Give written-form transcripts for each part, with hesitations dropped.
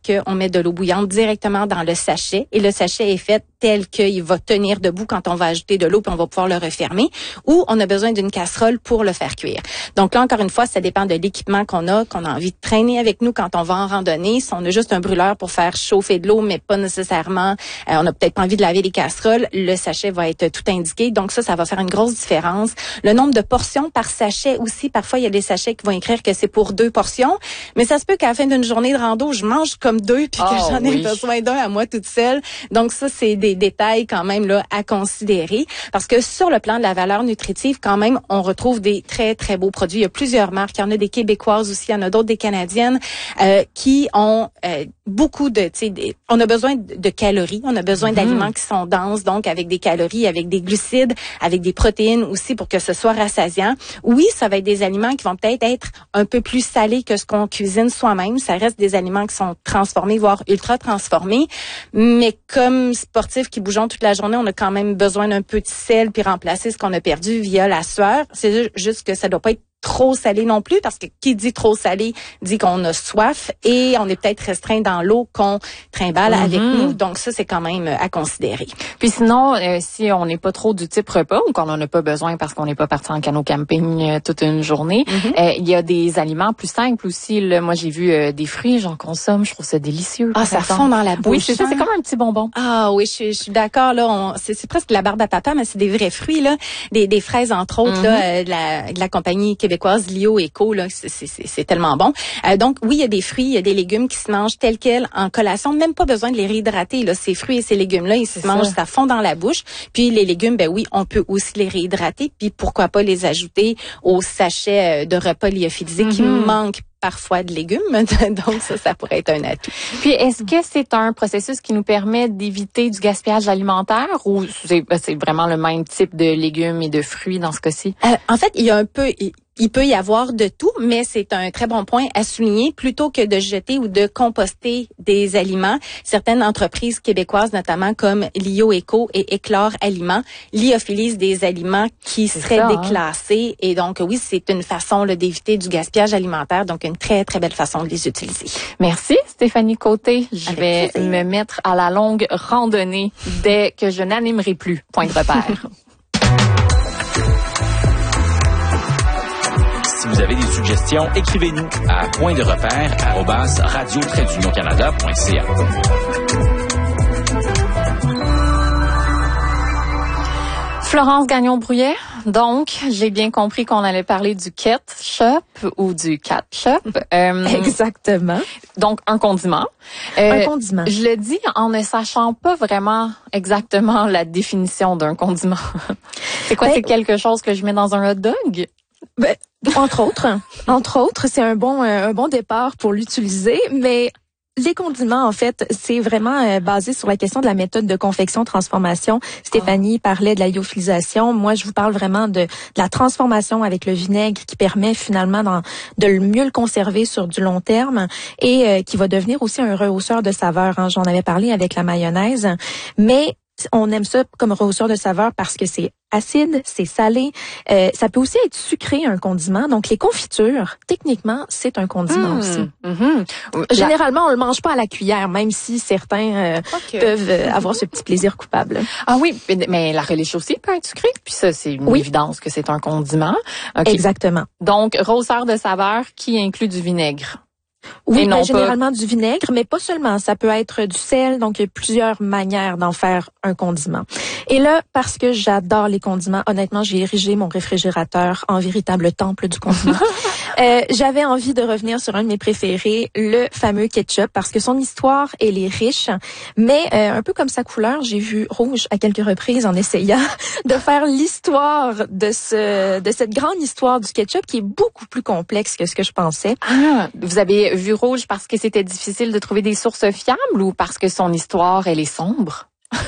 qu'on met de l'eau bouillante directement dans le sachet et le sachet est fait tel qu'il va tenir debout quand on va ajouter de l'eau puis on va pouvoir le refermer, ou on a besoin d'une casserole pour le faire cuire. Donc là, encore une fois, ça dépend de l'équipement qu'on a envie de traîner avec nous quand on va en randonnée. Si on a juste un brûleur pour faire chauffer de l'eau, mais pas nécessairement, on n'a peut-être pas envie de laver les casseroles, le sachet va être tout indiqué. Donc ça va faire une grosse différence. Le nombre de portions par sachet aussi, parfois il y a des sachets qui vont écrire que c'est pour 2 portions, mais ça se peut qu'à la fin d'une journée de rando, je mange comme 2 puis que j'en ai besoin d'un à moi toute seule. Donc ça, c'est des détails quand même là à considérer, parce que sur le plan de la valeur nutritive, quand même, on retrouve des très, très beaux produits. Il y a plusieurs marques. Il y en a des québécoises aussi, il y en a d'autres des canadiennes qui ont beaucoup de, on a besoin de calories, on a besoin d'aliments qui sont denses, donc avec des calories, avec des glucides, avec des protéines aussi pour que ce soit rassasiant. Oui, ça va être des aliments qui vont peut-être être un peu plus salés que ce qu'on cuisine soi-même. Ça reste des aliments qui sont transformés, voire ultra transformés. Mais comme sportifs qui bougeons toute la journée, on a quand même besoin d'un peu de sel puis remplacer ce qu'on a perdu via la sueur. C'est juste que ça doit pas être trop salé non plus, parce que qui dit trop salé dit qu'on a soif et on est peut-être restreint dans l'eau qu'on trimballe avec nous. Donc ça, c'est quand même à considérer. Puis sinon, si on n'est pas trop du type repas ou qu'on en a pas besoin parce qu'on n'est pas parti en canot camping toute une journée, il y a des aliments plus simples aussi. Là, moi, j'ai vu des fruits, j'en consomme, je trouve ça délicieux. Ah, ça fond dans la bouche. Oui, c'est ça, c'est comme un petit bonbon. Ah oui, je suis d'accord. Là, c'est presque de la barbe à papa, mais c'est des vrais fruits là, des fraises entre autres là, de la compagnie québécoise Lio Eco là, c'est tellement bon. Donc oui, il y a des fruits, il y a des légumes qui se mangent tels quels en collation, même pas besoin de les réhydrater là, ces fruits et ces légumes là, ils se mangent, ça fond dans la bouche. Puis les légumes, ben oui, on peut aussi les réhydrater, puis pourquoi pas les ajouter au sachet de repas lyophilisés qui manquent parfois de légumes, donc ça pourrait être un atout. Puis est-ce que c'est un processus qui nous permet d'éviter du gaspillage alimentaire ou c'est vraiment le même type de légumes et de fruits dans ce cas-ci? En fait, il peut y avoir de tout, mais c'est un très bon point à souligner. Plutôt que de jeter ou de composter des aliments, certaines entreprises québécoises, notamment comme Lio Eco et Éclore Aliments, lyophilisent des aliments qui seraient déclassés. Et donc, oui, c'est une façon là, d'éviter du gaspillage alimentaire. Donc, une très, très belle façon de les utiliser. Merci, Stéphanie Côté. Je vais me mettre à la longue randonnée dès que je n'animerai plus. Point de repère. Si vous avez des suggestions, écrivez-nous à pointderepère@radio-canada.ca. Florence Gagnon-Brouillet, donc, j'ai bien compris qu'on allait parler du ketchup ou du ketchup. Exactement. Donc, un condiment. Un condiment. Je le dis en ne sachant pas vraiment exactement la définition d'un condiment. C'est quoi? C'est quelque chose que je mets dans un hot dog? Ben, entre autres, c'est un bon départ pour l'utiliser, mais les condiments, en fait, c'est vraiment basé sur la question de la méthode de confection-transformation. Stéphanie parlait de la lyophilisation. Moi, je vous parle vraiment de la transformation avec le vinaigre qui permet finalement de mieux le conserver sur du long terme et qui va devenir aussi un rehausseur de saveur. Hein. J'en avais parlé avec la mayonnaise, mais on aime ça comme rehausseur de saveur parce que c'est acide, c'est salé. Ça peut aussi être sucré, un condiment. Donc, les confitures, techniquement, c'est un condiment aussi. Généralement, on le mange pas à la cuillère, même si certains peuvent avoir ce petit plaisir coupable. Ah oui, mais la relish aussi peut être sucrée. Puis ça, c'est une évidence que c'est un condiment. Okay. Exactement. Donc, rehausseur de saveur qui inclut du vinaigre. Oui, généralement du vinaigre, mais pas seulement. Ça peut être du sel, donc il y a plusieurs manières d'en faire un condiment. Et là, parce que j'adore les condiments, honnêtement, j'ai érigé mon réfrigérateur en véritable temple du condiment. J'avais envie de revenir sur un de mes préférés, le fameux ketchup, parce que son histoire, elle est riche, mais un peu comme sa couleur, j'ai vu rouge à quelques reprises en essayant de faire l'histoire de cette grande histoire du ketchup qui est beaucoup plus complexe que ce que je pensais. Ah, vous avez vu rouge parce que c'était difficile de trouver des sources fiables ou parce que son histoire, elle est sombre?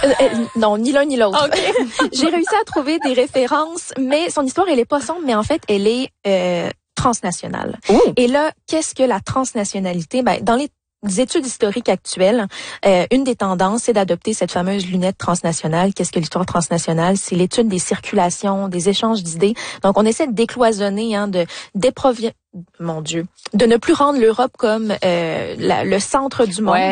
Non, ni l'un ni l'autre. Okay. J'ai réussi à trouver des références, mais son histoire, elle est pas sombre, mais en fait, elle est transnationale. Et là, qu'est-ce que la transnationalité? Ben, dans les études historiques actuelles, une des tendances, c'est d'adopter cette fameuse lunette transnationale. Qu'est-ce que l'histoire transnationale? C'est l'étude des circulations, des échanges d'idées. Donc, on essaie de décloisonner, de ne plus rendre l'Europe comme le centre du monde.